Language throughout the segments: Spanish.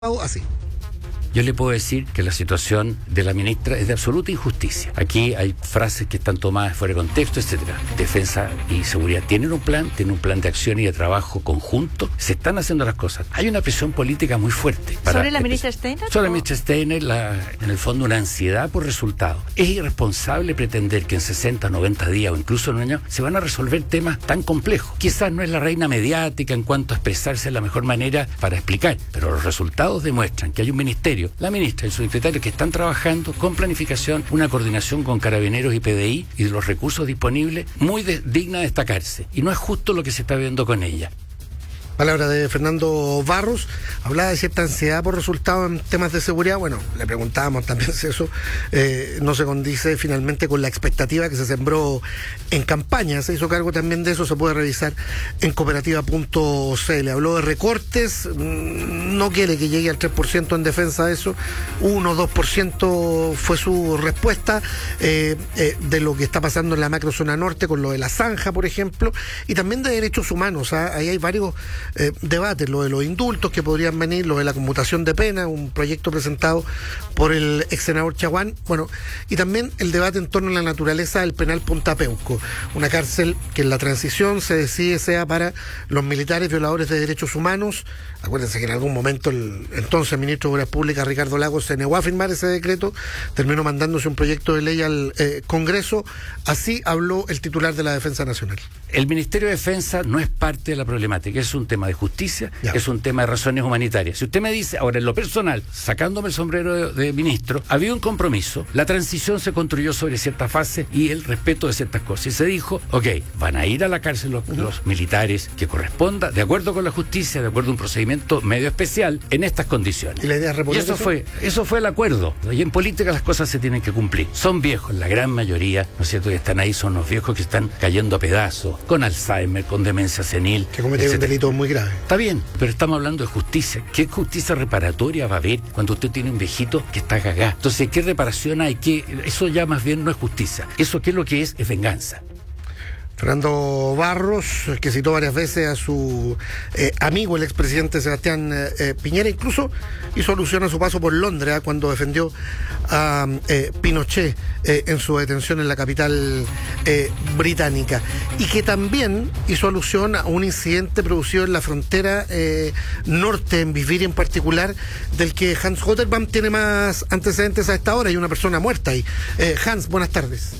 Así. Yo le puedo decir que la situación de la ministra es de absoluta injusticia. Aquí hay frases que están tomadas fuera de contexto, etcétera. Defensa y seguridad tienen un plan de acción y de trabajo conjunto. Se están haciendo las cosas. Hay una presión política muy fuerte. ¿Sobre la ministra Steiner? Sobre la ministra Steiner, en el fondo una ansiedad por resultados. Es irresponsable pretender que en 60, 90 días o incluso en un año se van a resolver temas tan complejos. Quizás no es la reina mediática en cuanto a expresarse de la mejor manera para explicar, pero los resultados demuestran que hay un ministerio, la ministra y su secretario, que están trabajando con planificación, una coordinación con Carabineros y PDI y de los recursos disponibles muy digna de destacarse. Y no es justo lo que se está viendo con ella. Palabra de Fernando Barros. Hablaba de cierta ansiedad por resultados en temas de seguridad. Bueno, le preguntábamos también si eso no se condice finalmente con la expectativa que se sembró en campaña. Se hizo cargo también de eso, se puede revisar en cooperativa.cl. Habló de recortes, no quiere que llegue al 3% en defensa de eso. 1 o 2% fue su respuesta de lo que está pasando en la macrozona norte con lo de la zanja, por ejemplo, y también de derechos humanos. Ahí hay varios debates, lo de los indultos que podrían venir, lo de la conmutación de pena, un proyecto presentado por el ex senador Chaguán, bueno, y también el debate en torno a la naturaleza del penal Punta Peuco, una cárcel que en la transición se decide sea para los militares violadores de derechos humanos. Acuérdense que en algún momento el entonces ministro de Obras Públicas, Ricardo Lagos, se negó a firmar ese decreto, terminó mandándose un proyecto de ley al Congreso. Así habló el titular de la Defensa Nacional. El Ministerio de Defensa no es parte de la problemática, es un tema de justicia, es un tema de razones humanitarias. Si usted me dice, ahora en lo personal, sacándome el sombrero de ministro, había un compromiso, la transición se construyó sobre ciertas fases y el respeto de ciertas cosas. Y se dijo, ok, van a ir a la cárcel los militares que corresponda, de acuerdo con la justicia, de acuerdo a un procedimiento medio especial, en estas condiciones. ¿Y la idea es reponer eso fue el acuerdo. Y en política las cosas se tienen que cumplir. Son viejos, la gran mayoría, ¿no es cierto?, que están ahí, son los viejos que están cayendo a pedazos, con Alzheimer, con demencia senil. Que cometieron un delito muy grave. Está bien, pero estamos hablando de justicia. ¿Qué justicia reparatoria va a haber cuando usted tiene un viejito que está cagado? Entonces, ¿qué reparación hay? Eso ya más bien no es justicia. Eso, ¿qué es lo que es? Es venganza. Fernando Barros, que citó varias veces a su amigo, el expresidente Sebastián Piñera, incluso hizo alusión a su paso por Londres, cuando defendió a Pinochet en su detención en la capital británica, y que también hizo alusión a un incidente producido en la frontera norte, en Bisbiri en particular, del que Hans Rotterbaum tiene más antecedentes a esta hora. Hay una persona muerta ahí. Hans, buenas tardes.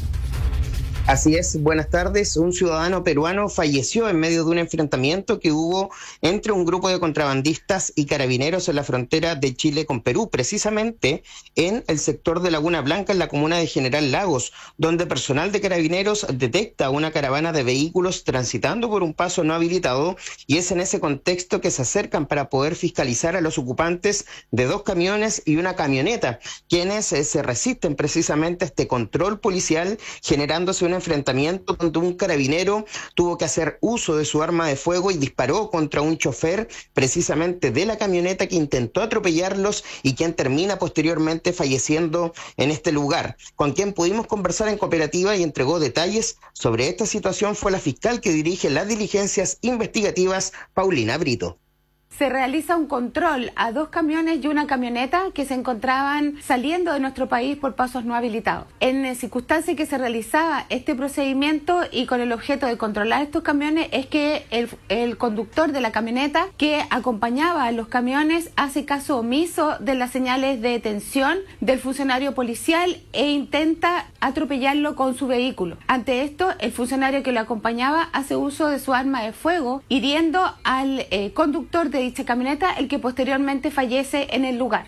Así es, buenas tardes. Un ciudadano peruano falleció en medio de un enfrentamiento que hubo entre un grupo de contrabandistas y carabineros en la frontera de Chile con Perú, precisamente en el sector de Laguna Blanca, en la comuna de General Lagos, donde personal de carabineros detecta una caravana de vehículos transitando por un paso no habilitado, y es en ese contexto que se acercan para poder fiscalizar a los ocupantes de 2 camiones y una camioneta, quienes se resisten precisamente a este control policial, generándose un enfrentamiento donde un carabinero tuvo que hacer uso de su arma de fuego y disparó contra un chofer precisamente de la camioneta, que intentó atropellarlos y quien termina posteriormente falleciendo en este lugar. Con quien pudimos conversar en cooperativa y entregó detalles sobre esta situación fue la fiscal que dirige las diligencias investigativas, Paulina Brito. Se realiza un control a 2 camiones y una camioneta que se encontraban saliendo de nuestro país por pasos no habilitados. En circunstancias que se realizaba este procedimiento y con el objeto de controlar estos camiones, es que el conductor de la camioneta que acompañaba a los camiones hace caso omiso de las señales de detención del funcionario policial e intenta atropellarlo con su vehículo. Ante esto, el funcionario que lo acompañaba hace uso de su arma de fuego, hiriendo al conductor de dicha camioneta, el que posteriormente fallece en el lugar.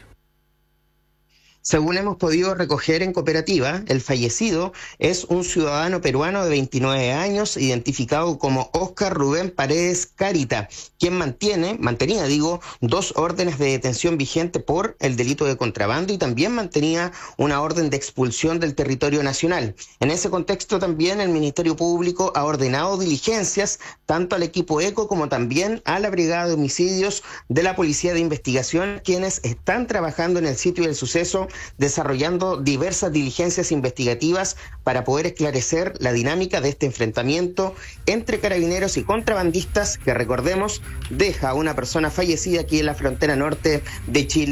Según hemos podido recoger en cooperativa, el fallecido es un ciudadano peruano de 29 años, identificado como Óscar Rubén Paredes Carita, quien mantenía 2 órdenes de detención vigentes por el delito de contrabando y también mantenía una orden de expulsión del territorio nacional. En ese contexto también el Ministerio Público ha ordenado diligencias tanto al equipo ECO como también a la Brigada de Homicidios de la Policía de Investigación, quienes están trabajando en el sitio del suceso desarrollando diversas diligencias investigativas para poder esclarecer la dinámica de este enfrentamiento entre carabineros y contrabandistas que, recordemos, deja a una persona fallecida aquí en la frontera norte de Chile